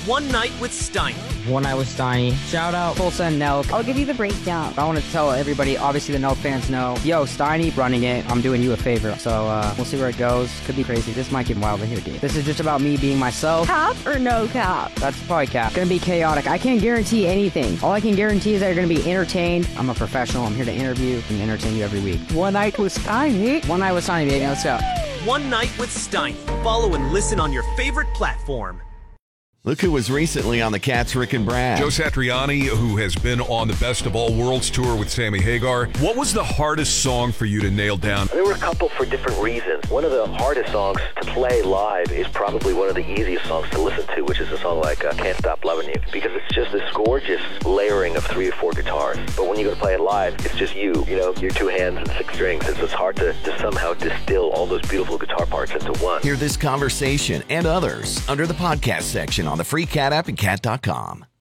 One Night with Steiny. One Night with Steiny. Shout out Full Send Nelk. I'll give you the breakdown. I want to tell everybody, obviously the Nelk fans know, yo, Steiny running it, I'm doing you a favor. So we'll see where it goes. Could be crazy. This might get wild in here, dude. This is just about me being myself. Cap or no cap? That's probably cap. Gonna be chaotic. I can't guarantee anything. All I can guarantee is that you're gonna be entertained. I'm a professional. I'm here to interview and entertain you every week. One Night with Steiny. One Night with Steiny, baby. Let's go. One Night with Steiny. Follow and listen on your favorite platform. Look who was recently on the Cats, Rick and Brad. Joe Satriani, who has been on the Best of All Worlds tour with Sammy Hagar. What was the hardest song for you to nail down? There were a couple for different reasons. One of the hardest songs to play live is probably one of the easiest songs to listen to, which is a song like Can't Stop Loving You, because it's just this gorgeous layering of 3 or 4 guitars. But when you go to play it live, it's just you know, your 2 hands and 6 strings. And so it's hard to somehow distill all those beautiful guitar parts into one. Hear this conversation and others under the podcast section on the free Cat app and cat.com.